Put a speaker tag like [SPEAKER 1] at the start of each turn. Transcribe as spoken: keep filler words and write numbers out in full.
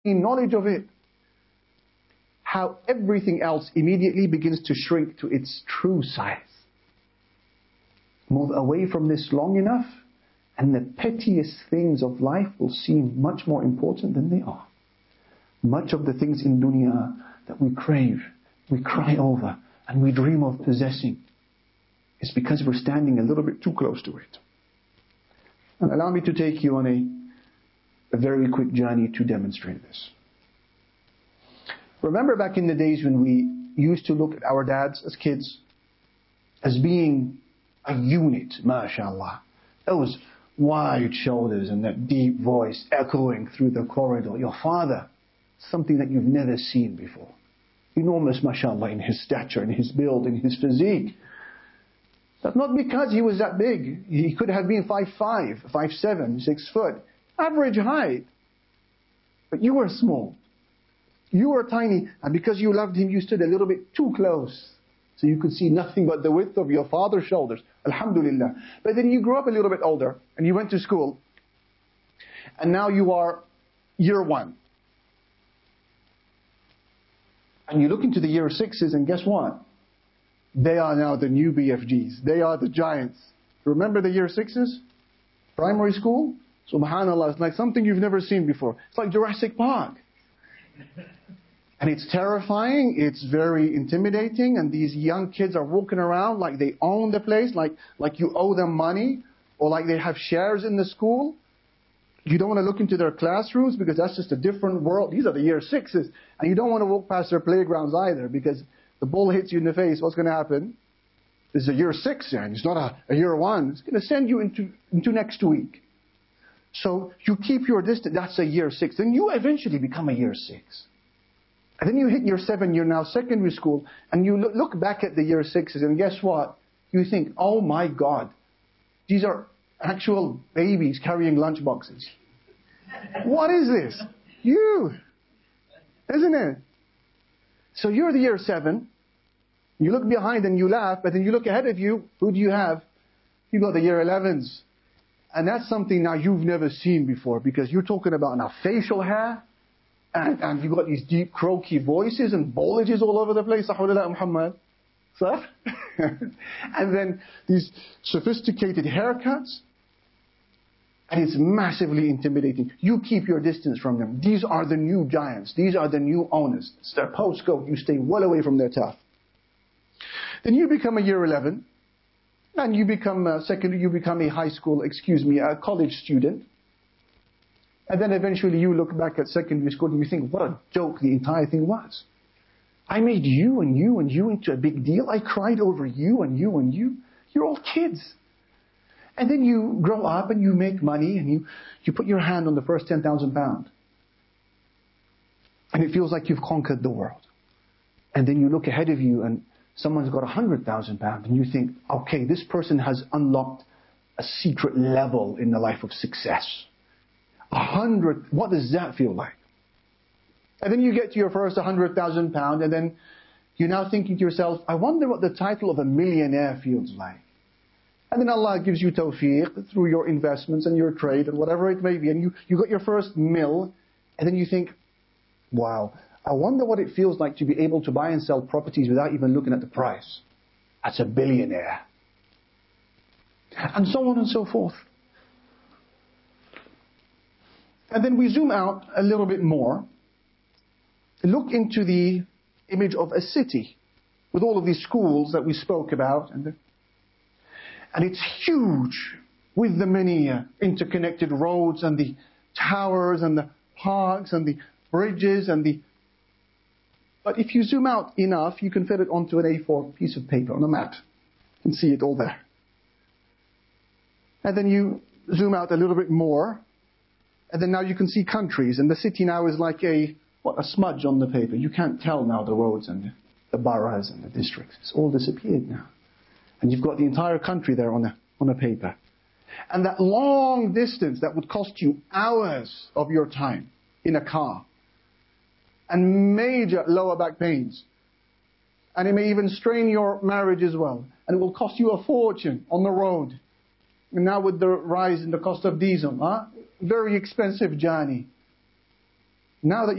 [SPEAKER 1] knowledge of it, how everything else immediately begins to shrink to its true size. Move away from this long enough, and the pettiest things of life will seem much more important than they are. Much of the things in dunya that we crave, we cry over, and we dream of possessing, is because we're standing a little bit too close to it. And allow me to take you on a, a very quick journey to demonstrate this. Remember back in the days when we used to look at our dads as kids as being a unit, mashallah. Those wide shoulders and that deep voice echoing through the corridor. Your father, something that you've never seen before. Enormous, mashallah, in his stature, in his build, in his physique. But not because he was that big. He could have been five five, five seven, six foot. Average height. But you were small. You were tiny. And because you loved him, you stood a little bit too close. So you could see nothing but the width of your father's shoulders. Alhamdulillah. But then you grew up a little bit older. And you went to school. And now you are year one. And you look into the year sixes and guess what? They are now the new B F Gs. They are the giants. Remember the year sixes? Primary school? Subhanallah, it's like something you've never seen before. It's like Jurassic Park. And it's terrifying, it's very intimidating, and these young kids are walking around like they own the place, like, like you owe them money, or like they have shares in the school. You don't want to look into their classrooms because that's just a different world. These are the year sixes. And you don't want to walk past their playgrounds either because the ball hits you in the face, what's going to happen? This is a year six, and it's not a, a year one. It's going to send you into, into next week. So you keep your distance. That's a year six. Then you eventually become a year six. And then you hit year seven, you're now secondary school, and you look, look back at the year sixes, and guess what? You think, oh my God, these are actual babies carrying lunch boxes. What is this? You. Isn't it? So you're the year seven. You look behind and you laugh, but then you look ahead of you, who do you have? You got the year elevens. And that's something now you've never seen before because you're talking about now facial hair and, and you've got these deep croaky voices and bolages all over the place. Muhammad. And then these sophisticated haircuts. And it's massively intimidating. You keep your distance from them. These are the new giants. These are the new owners. It's their postcode. You stay well away from their turf. Then you become a year eleven. And you become a secondary, you become a high school, excuse me, a college student. And then eventually you look back at secondary school and you think, what a joke the entire thing was. I made you and you and you into a big deal. I cried over you and you and you. You're all kids. And then you grow up and you make money and you, you put your hand on the first ten thousand pounds. And it feels like you've conquered the world. And then you look ahead of you and someone's got one hundred thousand pounds and you think, okay, this person has unlocked a secret level in the life of success. A hundred, what does that feel like? And then you get to your first one hundred thousand pounds and then you're now thinking to yourself, I wonder what the title of a millionaire feels like. And then Allah gives you tawfiq through your investments and your trade and whatever it may be. And you, you got your first mill and then you think, wow, I wonder what it feels like to be able to buy and sell properties without even looking at the price. That's a billionaire. And so on and so forth. And then we zoom out a little bit more. Look into the image of a city with all of these schools that we spoke about. And, the, and it's huge with the many uh, interconnected roads and the towers and the parks and the bridges and the... But if you zoom out enough, you can fit it onto an A four piece of paper on a map. You can see it all there. And then you zoom out a little bit more. And then now you can see countries. And the city now is like a, what, a smudge on the paper. You can't tell now the roads and the, the boroughs and the districts. It's all disappeared now. And you've got the entire country there on a, on a paper. And that long distance that would cost you hours of your time in a car. And major lower back pains. And it may even strain your marriage as well. And it will cost you a fortune on the road. And now with the rise in the cost of diesel, huh? Very expensive journey. Now that